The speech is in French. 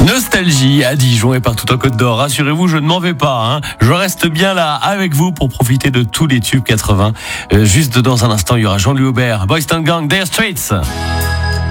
Nostalgie à Dijon et partout en Côte d'Or. Rassurez-vous, je ne m'en vais pas. Je reste bien là avec vous pour profiter de tous les tubes 80. Juste dans un instant, il y aura Jean-Louis Aubert, Boys Town Gang, Dire Straits.